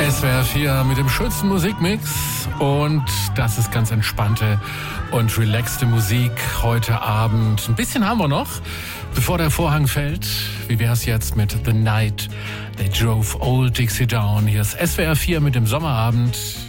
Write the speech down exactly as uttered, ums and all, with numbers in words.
S W R vier mit dem schönsten Musikmix und das ist ganz entspannte und relaxte Musik heute Abend. Ein bisschen haben wir noch, bevor der Vorhang fällt. Wie wär's jetzt mit The Night They Drove Old Dixie Down? Hier ist S W R vier mit dem Sommerabend.